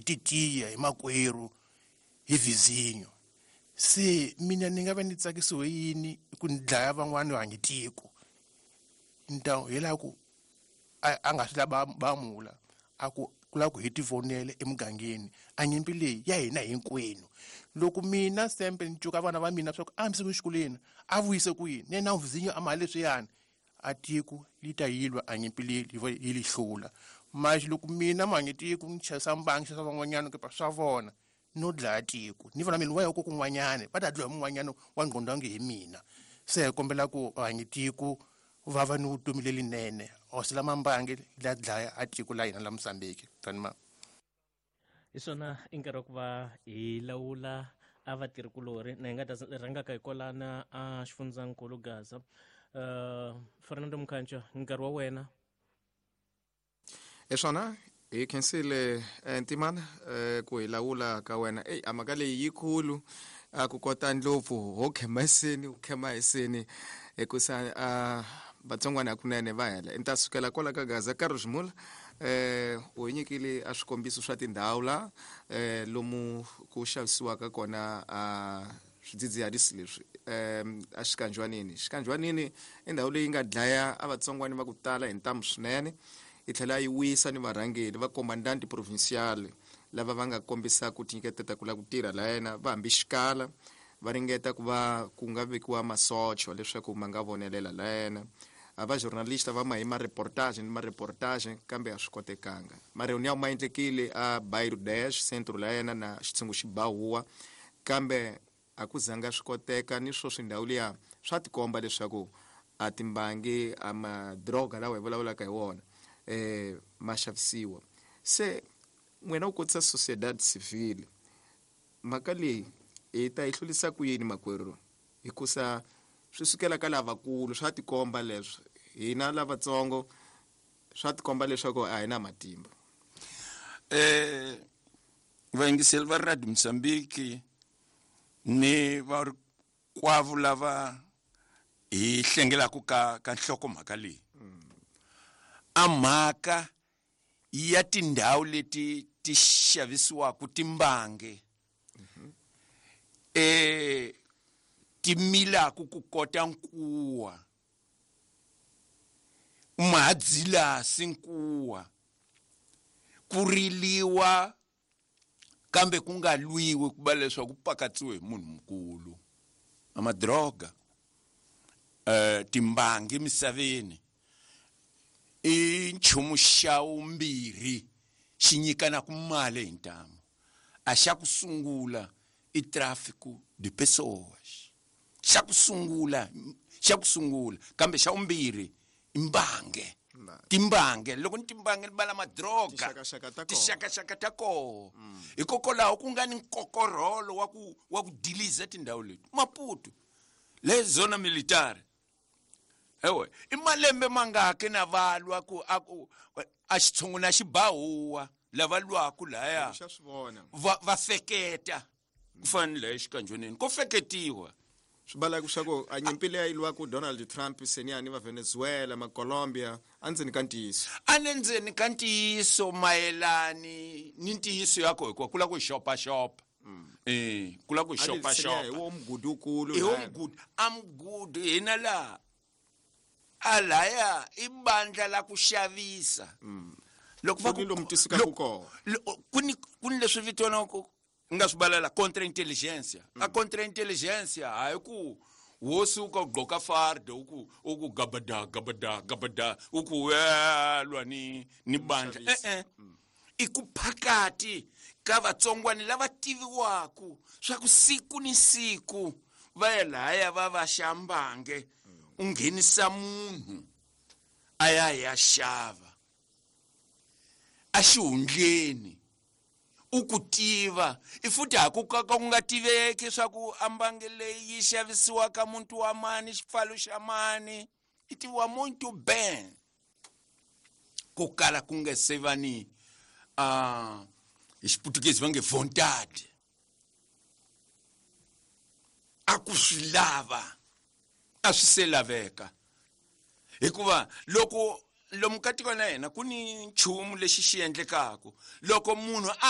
hi titiya hi makwerhu hi vizinyo se mina ni nga va ni tsakisiwe yini ku ni dlaya van'wana va nge tiko ntawu hela ku a nga swi lava ba mula a ku la ku hi tivonele emugangeni a nyimpi leyi ya hina hinkwenu loko mina sempe ni cuka vana va mina swa ku a misiwe xikolweni a vuyise ku yini na vizinyo a mali leswiyani a tiko li ta yilwa a nyimpi leyi yi li hlula manje loko mina mangi tiko ni chasa mbangi xa van'wanyana ke pa swa vona no dlaya tiko ni vona mina wa ku kun'wanyana va ta dlaya mun'wanyana wa ngqondwangi hi mina se hi kombela ku hanyi tiko va va ni vutomi lelinene osela mambangi la dlaya a tiko la hina la Mozambique tanima isona inkara ku va hi lawula a vatirhikulori na hi nga ta rhangaka hi kolana a xifundzankulu Gaza Fernando Mkhantsha nkarhi wa wena eswona hi khensile ntimana ku hi lawula ka wena amaka leyi yikulu a ku kota ndlopfu ho khema hisini hikusa vatsongwana kunene va hela ni ta sukela kwala ka Gaza ka Rojmula u nyikile a swikombiso swa tindhawu la lomu ku xavisiwaka kona swidzidziharisi leswi a xikanjwanini i ndhawu leyi nga dlaya a vatsongwana va ku tala hi ntamu swinene i tlhela yi wisa ni varhangeri va commandant provincial lava va nga kombisa ku tinyiketela ku la ku tirha la yena va hambi xikala va ringeta ku va ku nga vekiwa masocho leswaku ma nga vonelela la yena ava journalista va ma hi reportage kambe a swi kotekanga marehuni ya ma endlekile a Bairro Dash centro la yena na xitshungu xibahuwa kambe a ku zanga swi koteka ni swo swindhawu liya swa tikomba leswaku a timbangi a madroga lawa hi vulavulaka hi wona ma xavisiwa se n'wina u kotisa sociedad civil mhaka leyi hi ta yi hlurisa ku yini makwerhu hikusa swi sukela ka lavakulu swa tikomba leswi hina lavatsongo swa tikomba leswaku a hi na matimba vaingiseli va Radio Mozambique ni va kwavu lava hi hlengelaka ka nhloko mhaka leyi a mhaka ya tindhawu leti ti xavisiwaku timbange timilaku ku kota nkuwa madzilasi nkuwa kuriliwa kambe ku nga lwiwi ku ba leswaku pakatsiwe hi munhu mukulu amadroga timbangi misaveni i nchumu xa vumbirhi xi nyikana ku mali hi ntamu a xa ku sungula i tráfico de pessoas xa ku sungula kambe xa vumbirhi imbange timbange loko ni timbange ni bala madroga tixakaxaka ta koho hikokwalaho ku nga ni nkokorholo wa ku diliza tindhawu leti Maputo le zona militare ewe i malembe mangaki na valwa ku a xitshungu na xibahuwa lava lwaku laya va feketa ku fanele xikanjwaneni ko feketiwa swibala kushaku a nyimpi leyi yilwa ku Donald Trump seniani va Venezuela ma Colombia andzeni ka ntiyiso andzeni ka ntiyiso mayelani ni ntiyiso yako hikuva kula ku shopa kula ku shopa wo mgudu kulu amgudu hina la alaya ibandla la ku xavisa loko va kuni leswi vitanaka nga swibalela contra intelligence a contra intelligence hayi ku wosuka ugqoka fardo uku gabada uku lwa ni bandla ikuphakati ka vatsongwani lava tiviwaku swa ku siku ni siku va yelaya va xambange unghenisa munhu ya xava a xihundleni ukutiva ifuthi hakuka ku nga tiveki swa ku ambange leyi yi xavisiwa ka muntu wa mani xipfalo xa mani itiwa muito bem ku kala ku nga sevani hi xiputukezi va nge vontade a ku swi lava a swi se laveka hikuva loko lomu ka tiko na hina ku ni nchumu lexi xi endlekaku loko munhu